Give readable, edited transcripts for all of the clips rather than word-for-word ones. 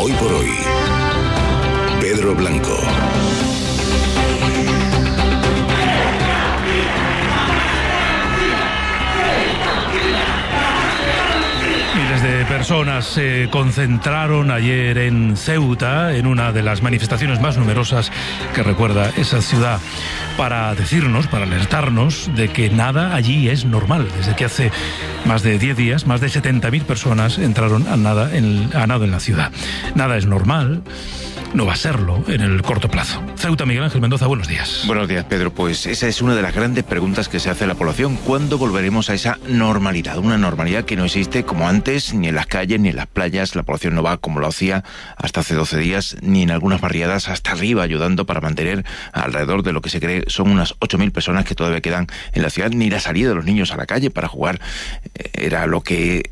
Hoy por hoy, Pedro Blanco. Miles de personas se concentraron ayer en Ceuta, en una de las manifestaciones más numerosas que recuerda esa ciudad, para decirnos, para alertarnos de que nada allí es normal. Desde que hace más de 10 días, más de 70.000 personas entraron a nado en la ciudad. Nada es normal. No va a serlo en el corto plazo. Ceuta, Miguel Ángel Mendoza, buenos días. Buenos días, Pedro. Pues esa es una de las grandes preguntas que se hace la población. ¿Cuándo volveremos a esa normalidad? Una normalidad que no existe como antes, ni en las calles, ni en las playas. La población no va como lo hacía hasta hace 12 días, ni en algunas barriadas hasta arriba, ayudando para mantener alrededor de lo que se cree son unas 8.000 personas que todavía quedan en la ciudad. Ni la salida de los niños a la calle para jugar era lo que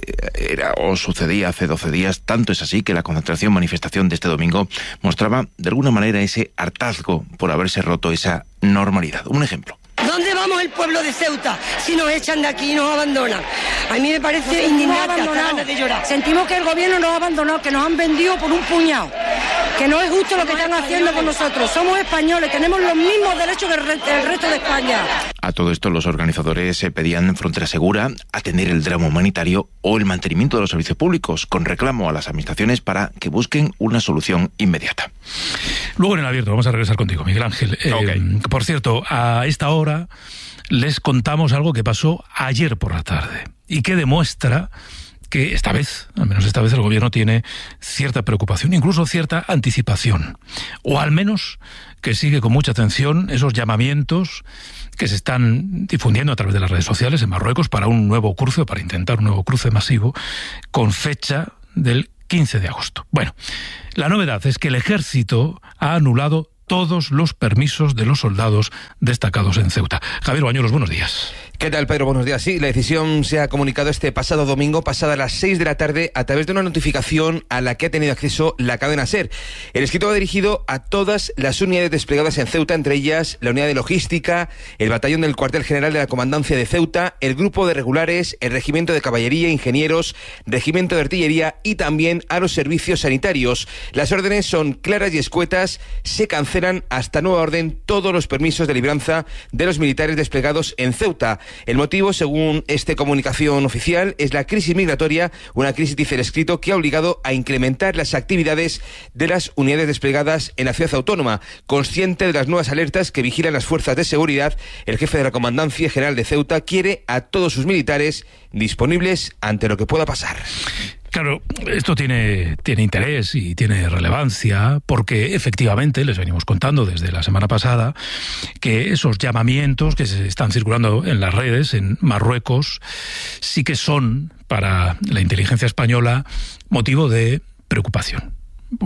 era o sucedía hace 12 días. Tanto es así que la manifestación de este domingo mostraba de alguna manera ese hartazgo por haberse roto esa normalidad. Un ejemplo. ¿Dónde vamos el pueblo de Ceuta si nos echan de aquí y nos abandonan? A mí me parece indignante, hasta ganas de llorar. Sentimos que el gobierno nos ha abandonado, que nos han vendido por un puñado, que no es justo lo que están haciendo con nosotros. Somos españoles, tenemos los mismos derechos que el resto de España. A todo esto, los organizadores pedían frontera segura, atender el drama humanitario o el mantenimiento de los servicios públicos, con reclamo a las administraciones para que busquen una solución inmediata. Luego en el abierto vamos a regresar contigo, Miguel Ángel. Okay. Por cierto, a esta hora les contamos algo que pasó ayer por la tarde y que demuestra que esta vez, al menos esta vez, el gobierno tiene cierta preocupación, incluso cierta anticipación, o al menos que sigue con mucha atención esos llamamientos que se están difundiendo a través de las redes sociales en Marruecos para un nuevo cruce, para intentar un nuevo cruce masivo, con fecha del 15 de agosto. Bueno, la novedad es que el ejército ha anulado todos los permisos de los soldados destacados en Ceuta. Javier Bañuelos, buenos días. ¿Qué tal, Pedro? Buenos días. Sí, la decisión se ha comunicado este pasado domingo, pasada las 6 de la tarde, a través de una notificación a la que ha tenido acceso la cadena SER. El escrito va dirigido a todas las unidades desplegadas en Ceuta, entre ellas la unidad de logística, el batallón del cuartel general de la comandancia de Ceuta, el grupo de regulares, el regimiento de caballería, ingenieros, regimiento de artillería y también a los servicios sanitarios. Las órdenes son claras y escuetas. Se cancelan hasta nueva orden todos los permisos de libranza de los militares desplegados en Ceuta. El motivo, según esta comunicación oficial, es la crisis migratoria, una crisis, dice el escrito, que ha obligado a incrementar las actividades de las unidades desplegadas en la ciudad autónoma. Consciente de las nuevas alertas que vigilan las fuerzas de seguridad, el jefe de la Comandancia General de Ceuta quiere a todos sus militares disponibles ante lo que pueda pasar. Claro, esto tiene interés y tiene relevancia porque efectivamente, les venimos contando desde la semana pasada, que esos llamamientos que se están circulando en las redes en Marruecos sí que son para la inteligencia española motivo de preocupación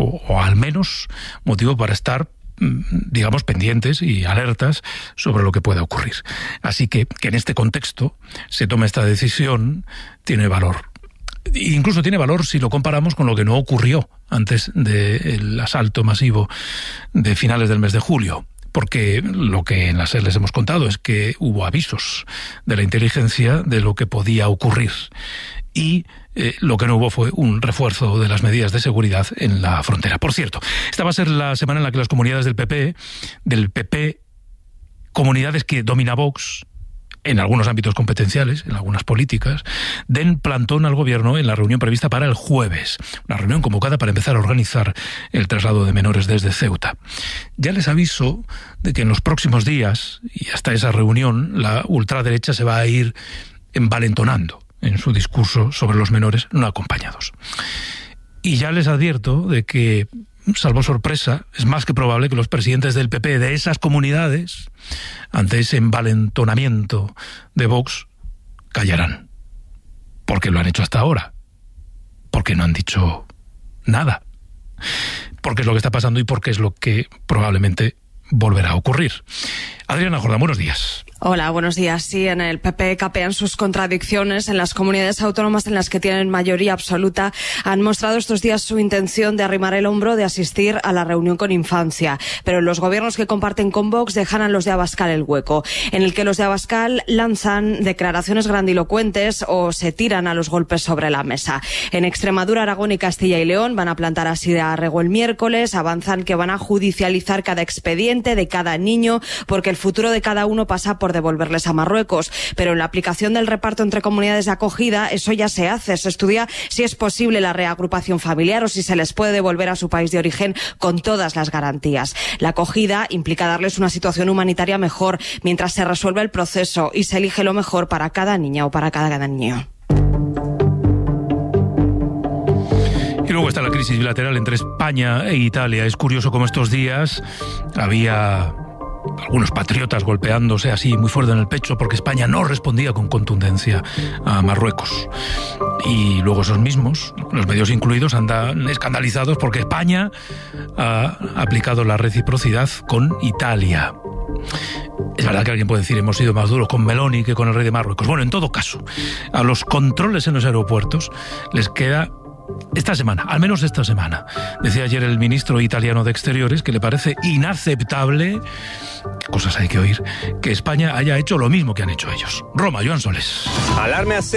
o al menos motivo para estar, digamos, pendientes y alertas sobre lo que pueda ocurrir. Así que en este contexto se tome esta decisión tiene valor. Incluso tiene valor si lo comparamos con lo que no ocurrió antes del asalto masivo de finales del mes de julio. Porque lo que en la SER les hemos contado es que hubo avisos de la inteligencia de lo que podía ocurrir. Y lo que no hubo fue un refuerzo de las medidas de seguridad en la frontera. Por cierto, esta va a ser la semana en la que las comunidades del PP, comunidades que domina Vox, en algunos ámbitos competenciales, en algunas políticas, den plantón al gobierno en la reunión prevista para el jueves. Una reunión convocada para empezar a organizar el traslado de menores desde Ceuta. Ya les aviso de que en los próximos días, y hasta esa reunión, la ultraderecha se va a ir envalentonando en su discurso sobre los menores no acompañados. Y ya les advierto de que, salvo sorpresa, es más que probable que los presidentes del PP de esas comunidades, ante ese envalentonamiento de Vox, callarán. Porque lo han hecho hasta ahora. Porque no han dicho nada. Porque es lo que está pasando y porque es lo que probablemente volverá a ocurrir. Adriana Jordán, buenos días. Hola, buenos días. Sí, en el PP capean sus contradicciones. En las comunidades autónomas en las que tienen mayoría absoluta han mostrado estos días su intención de arrimar el hombro, de asistir a la reunión con Infancia. Pero en los gobiernos que comparten con Vox dejan a los de Abascal el hueco, en el que los de Abascal lanzan declaraciones grandilocuentes o se tiran a los golpes sobre la mesa. En Extremadura, Aragón y Castilla y León van a plantar así de arrego el miércoles, avanzan que van a judicializar cada expediente de cada niño, porque el futuro de cada uno pasa por devolverles a Marruecos. Pero en la aplicación del reparto entre comunidades de acogida, eso ya se hace. Se estudia si es posible la reagrupación familiar o si se les puede devolver a su país de origen con todas las garantías. La acogida implica darles una situación humanitaria mejor mientras se resuelve el proceso y se elige lo mejor para cada niña o para cada niño. Y luego está la crisis bilateral entre España e Italia. Es curioso cómo estos días había algunos patriotas golpeándose así muy fuerte en el pecho porque España no respondía con contundencia a Marruecos. Y luego esos mismos, los medios incluidos, andan escandalizados porque España ha aplicado la reciprocidad con Italia. Es verdad que alguien puede decir hemos sido más duros con Meloni que con el rey de Marruecos. Bueno, en todo caso, a los controles en los aeropuertos les queda esta semana, al menos esta semana. Decía ayer el ministro italiano de Exteriores que le parece inaceptable, qué cosas hay que oír, que España haya hecho lo mismo que han hecho ellos. Roma, Joan Soles. Alarma a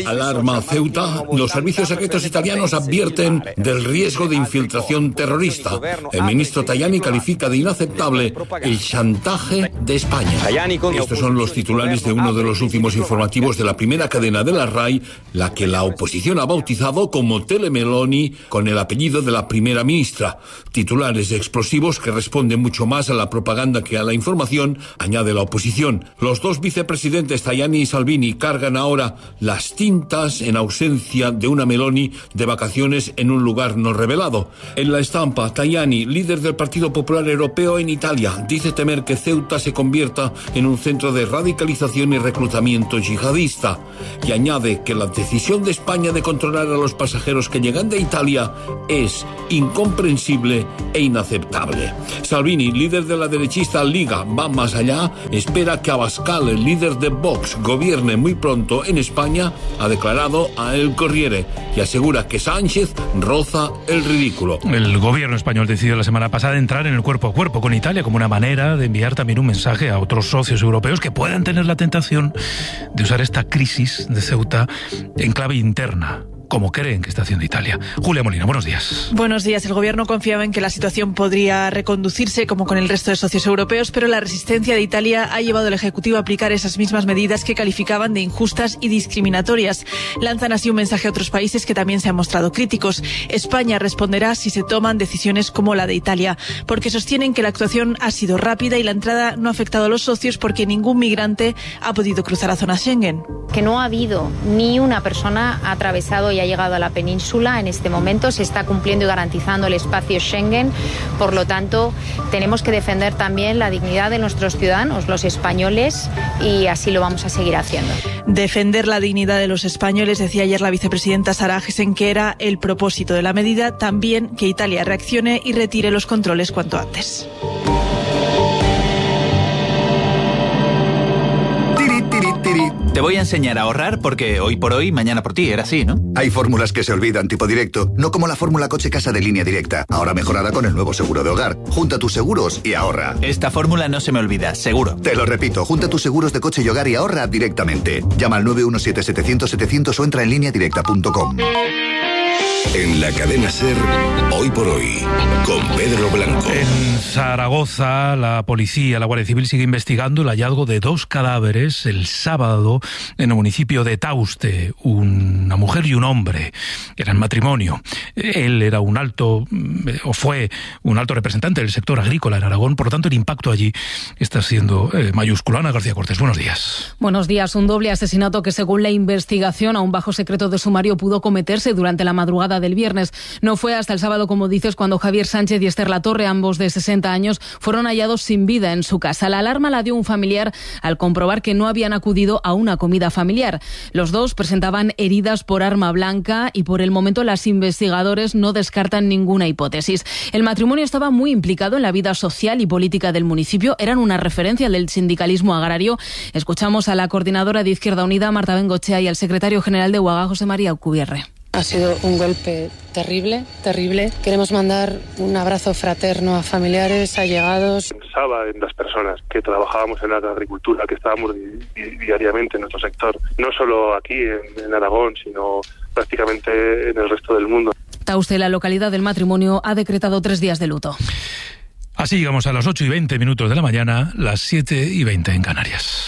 Ceuta. Los servicios secretos italianos advierten del riesgo de infiltración terrorista. El ministro Tajani califica de inaceptable el chantaje de España. Estos son los titulares de uno de los últimos informativos de la primera cadena de la RAI, la que la oposición ha bautizado como Meloni, con el apellido de la primera ministra. Titulares explosivos que responden mucho más a la propaganda que a la información, añade la oposición. Los dos vicepresidentes Tajani y Salvini cargan ahora las tintas en ausencia de una Meloni de vacaciones en un lugar no revelado. En la estampa, Tajani, líder del Partido Popular Europeo en Italia, dice temer que Ceuta se convierta en un centro de radicalización y reclutamiento yihadista. Y añade que la decisión de España de controlar a los pasajeros que llegan de Italia es incomprensible e inaceptable. Salvini, líder de la derechista Liga, va más allá, espera que Abascal, el líder de Vox, gobierne muy pronto en España, ha declarado a El Corriere, y asegura que Sánchez roza el ridículo. El gobierno español decidió la semana pasada entrar en el cuerpo a cuerpo con Italia como una manera de enviar también un mensaje a otros socios europeos que puedan tener la tentación de usar esta crisis de Ceuta en clave interna, como creen que está haciendo Italia. Julia Molina, buenos días. Buenos días. El gobierno confiaba en que la situación podría reconducirse como con el resto de socios europeos, pero la resistencia de Italia ha llevado al Ejecutivo a aplicar esas mismas medidas que calificaban de injustas y discriminatorias. Lanzan así un mensaje a otros países que también se han mostrado críticos. España responderá si se toman decisiones como la de Italia, porque sostienen que la actuación ha sido rápida y la entrada no ha afectado a los socios porque ningún migrante ha podido cruzar a zona Schengen. Que no ha habido ni una persona atravesado y ha llegado a la península en este momento. Se está cumpliendo y garantizando el espacio Schengen. Por lo tanto, tenemos que defender también la dignidad de nuestros ciudadanos, los españoles, y así lo vamos a seguir haciendo. Defender la dignidad de los españoles, decía ayer la vicepresidenta Sara Agesen, que era el propósito de la medida. También que Italia reaccione y retire los controles cuanto antes. Te voy a enseñar a ahorrar porque hoy por hoy, mañana por ti, era así, ¿no? Hay fórmulas que se olvidan, tipo directo, no como la fórmula coche-casa de Línea Directa, ahora mejorada con el nuevo seguro de hogar. Junta tus seguros y ahorra. Esta fórmula no se me olvida, seguro. Te lo repito, junta tus seguros de coche y hogar y ahorra directamente. Llama al 917-700-700 o entra en lineadirecta.com. En la cadena SER, hoy por hoy, con Pedro Blanco. En Zaragoza, la policía, la Guardia Civil sigue investigando el hallazgo de 2 cadáveres el sábado en el municipio de Tauste, una mujer y un hombre. Eran matrimonio. Él era fue un alto representante del sector agrícola en Aragón, por lo tanto el impacto allí está siendo mayúsculo. Ana García Cortés, buenos días. Buenos días. Un doble asesinato que, según la investigación, aún bajo secreto de sumario, pudo cometerse durante la madrugada del viernes. No fue hasta el sábado, como dices, cuando Javier Sánchez y Esther Latorre, ambos de 60 años, fueron hallados sin vida en su casa. La alarma la dio un familiar al comprobar que no habían acudido a una comida familiar. Los dos presentaban heridas por arma blanca y por el momento las investigadoras trabajadores no descartan ninguna hipótesis. El matrimonio estaba muy implicado en la vida social y política del municipio. Eran una referencia del sindicalismo agrario. Escuchamos a la coordinadora de Izquierda Unida, Marta Bengochea, y al secretario general de UAGA, José María Alcubierre. Ha sido un golpe terrible, terrible. Queremos mandar un abrazo fraterno a familiares, allegados. Pensaba en las personas que trabajábamos en la agricultura, que estábamos diariamente en nuestro sector, no solo aquí en Aragón, sino prácticamente en el resto del mundo. Tauste, la localidad del matrimonio, ha decretado 3 días de luto. Así llegamos a las 8:20 de la mañana, las 7:20 en Canarias.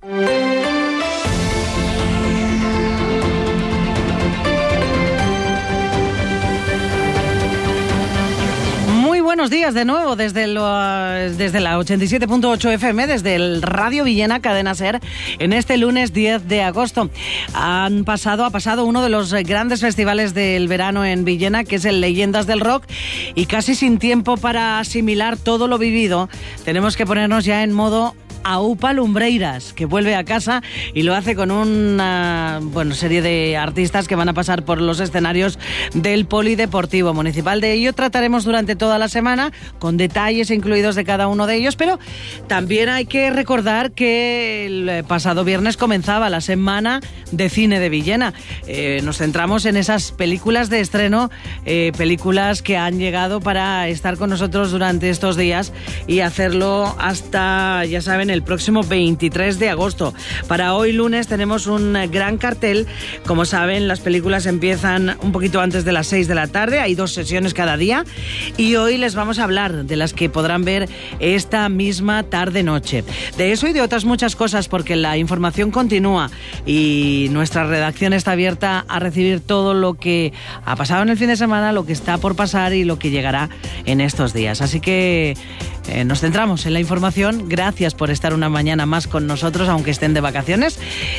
Buenos días de nuevo desde la 87.8 FM, desde el Radio Villena, Cadena SER, en este lunes 10 de agosto. Ha pasado uno de los grandes festivales del verano en Villena, que es el Leyendas del Rock, y casi sin tiempo para asimilar todo lo vivido, tenemos que ponernos ya en modo Aupa Lumbreiras, que vuelve a casa y lo hace con una serie de artistas que van a pasar por los escenarios del Polideportivo Municipal. De ello trataremos durante toda la semana, con detalles incluidos de cada uno de ellos, pero también hay que recordar que el pasado viernes comenzaba la Semana de Cine de Villena. Nos centramos en esas películas de estreno, películas que han llegado para estar con nosotros durante estos días y hacerlo hasta, ya saben, el próximo 23 de agosto. Para hoy lunes tenemos un gran cartel. Como saben, las películas empiezan un poquito antes de las 6 de la tarde. Hay 2 sesiones cada día. Y hoy les vamos a hablar de las que podrán ver esta misma tarde-noche. De eso y de otras muchas cosas, porque la información continúa y nuestra redacción está abierta a recibir todo lo que ha pasado en el fin de semana, lo que está por pasar y lo que llegará en estos días. Así que nos centramos en la información. Gracias por estar una mañana más con nosotros, aunque estén de vacaciones.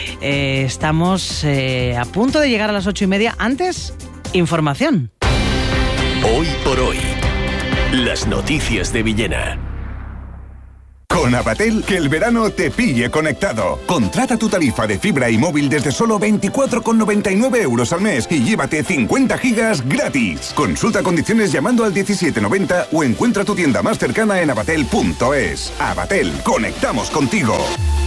Estamos a punto de llegar a las 8:30. Antes, información. Hoy por hoy, las noticias de Villena. Con Avatel, que el verano te pille conectado. Contrata tu tarifa de fibra y móvil desde solo 24,99 € al mes y llévate 50 gigas gratis. Consulta condiciones llamando al 1790 o encuentra tu tienda más cercana en avatel.es. Avatel, conectamos contigo.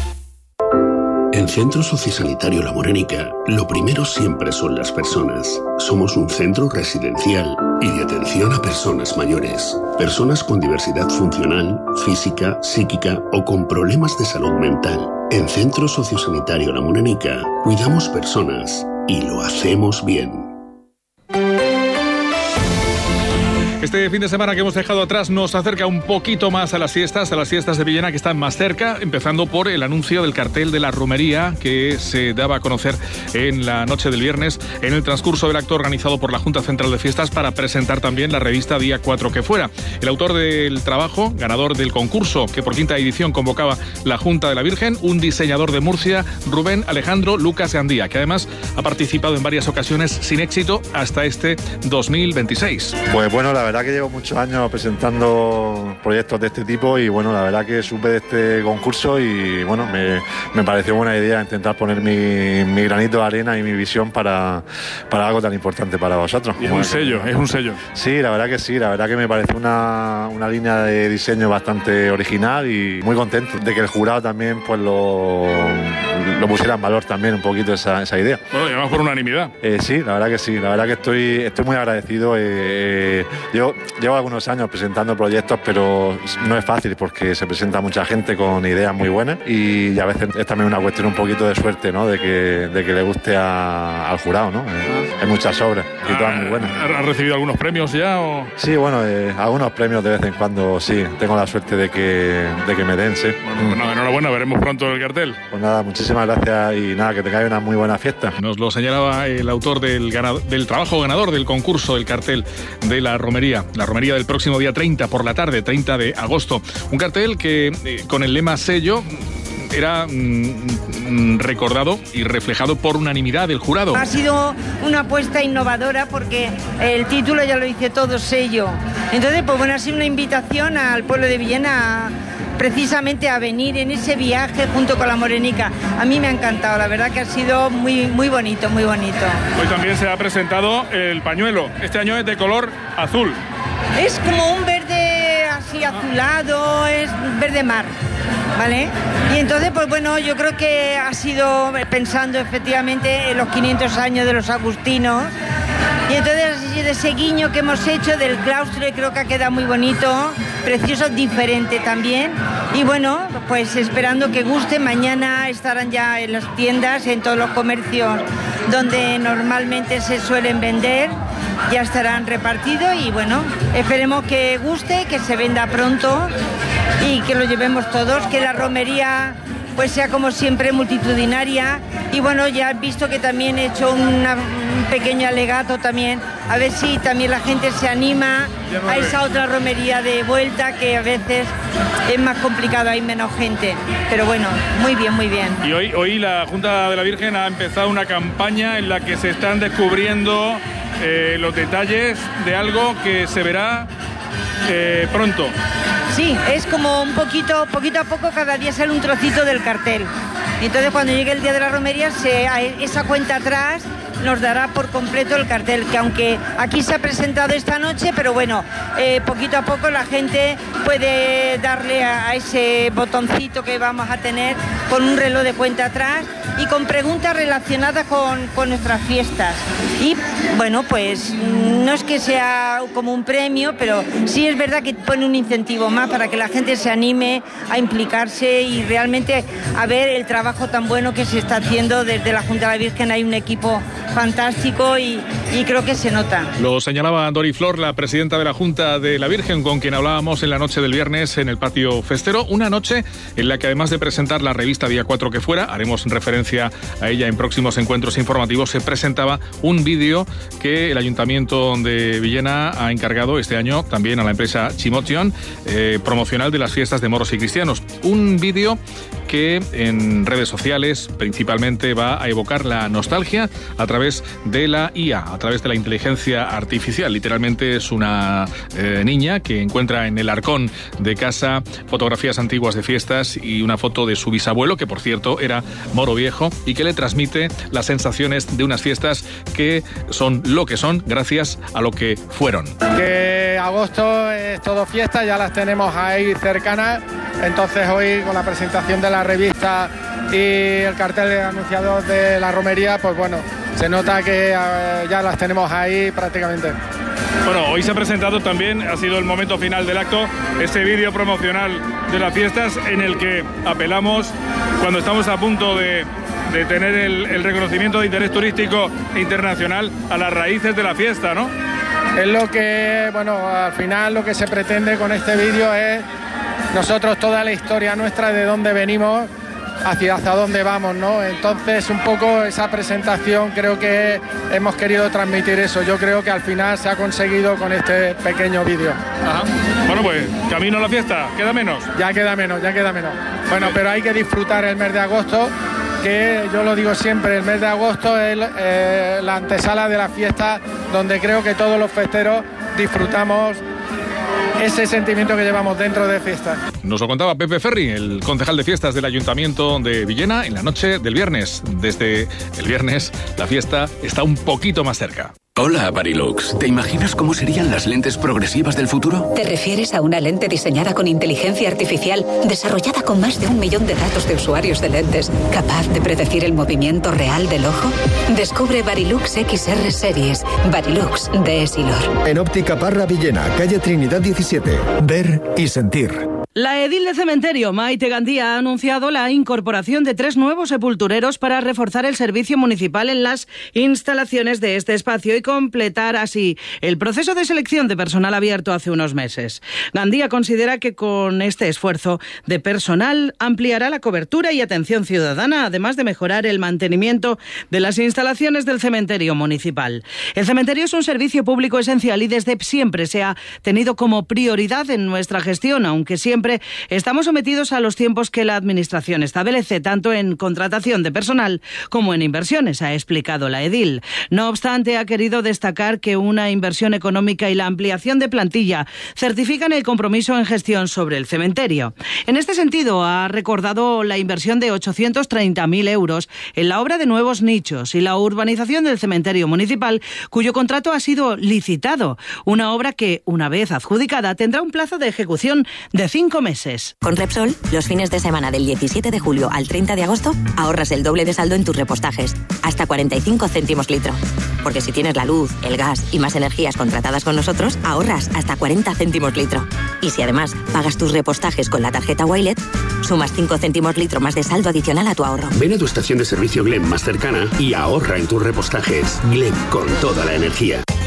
En Centro Sociosanitario La Morenica, lo primero siempre son las personas. Somos un centro residencial y de atención a personas mayores. Personas con diversidad funcional, física, psíquica o con problemas de salud mental. En Centro Sociosanitario La Morenica, cuidamos personas y lo hacemos bien. Este fin de semana que hemos dejado atrás nos acerca un poquito más a las fiestas de Villena, que están más cerca, empezando por el anuncio del cartel de la romería que se daba a conocer en la noche del viernes en el transcurso del acto organizado por la Junta Central de Fiestas para presentar también la revista Día 4 que fuera. El autor del trabajo, ganador del concurso que por 5ª edición convocaba la Junta de la Virgen, un diseñador de Murcia, Rubén Alejandro Lucas Gandía, que además ha participado en varias ocasiones sin éxito hasta este 2026. Pues bueno, la verdad que llevo muchos años presentando proyectos de este tipo y bueno, la verdad que supe de este concurso y bueno, me pareció buena idea intentar poner mi granito de arena y mi visión para algo tan importante para vosotros. Y es un sello. Sí, la verdad que sí, la verdad que me pareció una línea de diseño bastante original y muy contento de que el jurado también pues lo pusiera en valor también un poquito esa idea. Bueno, y además por unanimidad. Sí, la verdad que sí, la verdad que estoy muy agradecido. Yo llevo algunos años presentando proyectos, pero no es fácil porque se presenta mucha gente con ideas muy buenas y a veces es también una cuestión un poquito de suerte, ¿no? De que le guste al jurado, ¿no? Hay muchas obras y todas muy buenas. ¿Has recibido algunos premios ya? O... Sí, bueno, algunos premios de vez en cuando sí, tengo la suerte de que me den, sí. Bueno, pues nada, enhorabuena, veremos pronto el cartel. Pues nada, muchísimas gracias y nada, que tengáis una muy buena fiesta. Nos lo señalaba el autor del trabajo ganador del concurso, del cartel de la romería del próximo día 30 por la tarde, 30 de agosto. Un cartel que con el lema sello era recordado y reflejado por unanimidad del jurado. Ha sido una apuesta innovadora porque el título ya lo dice todo, sello. Entonces, pues bueno, ha sido una invitación al pueblo de Villena precisamente a venir en ese viaje junto con la Morenica. A mí me ha encantado, la verdad que ha sido muy, muy bonito, muy bonito. Hoy también se ha presentado el pañuelo. Este año es de color azul. Es como un verde así azulado, es verde mar, ¿vale? Y entonces, pues bueno, yo creo que ha sido pensando efectivamente en los 500 años de los agustinos. Y entonces ese guiño que hemos hecho del claustro creo que ha quedado muy bonito, precioso, diferente también. Y bueno, pues esperando que guste, mañana estarán ya en las tiendas, en todos los comercios donde normalmente se suelen vender, ya estarán repartidos y bueno, esperemos que guste, que se venda pronto y que lo llevemos todos, que la romería pues sea como siempre multitudinaria. Y bueno, ya has visto que también he hecho un pequeño alegato también, a ver si también la gente se anima a esa otra romería de vuelta, que a veces es más complicado, hay menos gente. Pero bueno, muy bien, muy bien. Y hoy la Junta de la Virgen ha empezado una campaña en la que se están descubriendo los detalles de algo que se verá pronto. Sí, es como un poquito a poco, cada día sale un trocito del cartel. Y entonces cuando llegue el día de la romería, esa cuenta atrás nos dará por completo el cartel, que aunque aquí se ha presentado esta noche, pero bueno, poquito a poco la gente puede darle a ese botoncito que vamos a tener con un reloj de cuenta atrás y con preguntas relacionadas con nuestras fiestas. Y bueno, pues no es que sea como un premio, pero sí es verdad que pone un incentivo más para que la gente se anime a implicarse y realmente a ver el trabajo tan bueno que se está haciendo desde la Junta de la Virgen. Hay un equipo fantástico y creo que se nota. Lo señalaba Dori Flor, la presidenta de la Junta de la Virgen, con quien hablábamos en la noche del viernes en el patio festero. Una noche en la que, además de presentar la revista Día 4 que fuera, haremos referencia a ella en próximos encuentros informativos, se presentaba un vídeo que el Ayuntamiento de Villena ha encargado este año también a la empresa Chimotion, promocional de las fiestas de moros y cristianos. Un vídeo que en redes sociales principalmente va a evocar la nostalgia a través de la IA, a través de la inteligencia artificial. Literalmente es una niña que encuentra en el arcón de casa fotografías antiguas de fiestas y una foto de su bisabuelo, que por cierto era moro viejo, y que le transmite las sensaciones de unas fiestas que son lo que son gracias a lo que fueron. Que agosto es todo fiesta, ya las tenemos ahí cercanas, entonces hoy con la presentación de la revista y el cartel de anunciador de la romería, pues bueno, se nota que ya las tenemos ahí prácticamente. Bueno, hoy se ha presentado también, ha sido el momento final del acto, ese vídeo promocional de las fiestas en el que apelamos, cuando estamos a punto de tener el reconocimiento de interés turístico internacional, a las raíces de la fiesta, ¿no? Es lo que, bueno, al final lo que se pretende con este vídeo es nosotros toda la historia nuestra, de dónde venimos, hacia dónde vamos, ¿no? Entonces, un poco esa presentación, creo que hemos querido transmitir eso. Yo creo que al final se ha conseguido con este pequeño vídeo. Ajá. Bueno, pues, camino a la fiesta, ¿queda menos? Ya queda menos. Bueno, pero hay que disfrutar el mes de agosto, que yo lo digo siempre, el mes de agosto es la antesala de la fiesta, donde creo que todos los festeros disfrutamos ese sentimiento que llevamos dentro de fiestas. Nos lo contaba Pepe Ferri, el concejal de fiestas del Ayuntamiento de Villena, en la noche del viernes. Desde el viernes, la fiesta está un poquito más cerca. Hola, Varilux. ¿Te imaginas cómo serían las lentes progresivas del futuro? ¿Te refieres a una lente diseñada con inteligencia artificial, desarrollada con más de 1 millón de datos de usuarios de lentes, capaz de predecir el movimiento real del ojo? Descubre Varilux XR Series. Varilux de Essilor. En Óptica Parra Villena, calle Trinidad 17. Ver y sentir. La edil de Cementerio, Maite Gandía, ha anunciado la incorporación de 3 nuevos sepultureros para reforzar el servicio municipal en las instalaciones de este espacio y completar así el proceso de selección de personal abierto hace unos meses. Gandía considera que con este esfuerzo de personal ampliará la cobertura y atención ciudadana, además de mejorar el mantenimiento de las instalaciones del cementerio municipal. El cementerio es un servicio público esencial y desde siempre se ha tenido como prioridad en nuestra gestión, aunque siempre siempre, estamos sometidos a los tiempos que la Administración establece, tanto en contratación de personal como en inversiones, ha explicado la edil. No obstante, ha querido destacar que una inversión económica y la ampliación de plantilla certifican el compromiso en gestión sobre el cementerio. En este sentido, ha recordado la inversión de 830.000 euros en la obra de nuevos nichos y la urbanización del cementerio municipal, cuyo contrato ha sido licitado. Una obra que, una vez adjudicada, tendrá un plazo de ejecución de 5 meses. Con Repsol, los fines de semana del 17 de julio al 30 de agosto, ahorras el doble de saldo en tus repostajes, hasta 45 céntimos litro. Porque si tienes la luz, el gas y más energías contratadas con nosotros, ahorras hasta 40 céntimos litro. Y si además pagas tus repostajes con la tarjeta Wilet, sumas 5 céntimos litro más de saldo adicional a tu ahorro. Ven a tu estación de servicio Glen más cercana y ahorra en tus repostajes. Glen, con toda la energía.